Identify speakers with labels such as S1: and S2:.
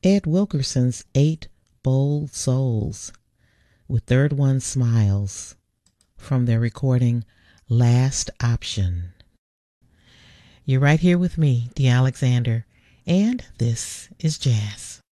S1: Ed Wilkerson's 8 Bold Souls with Third One Smiles from their recording Last Option. You're right here with me, Dee Alexander, and this is Jazz.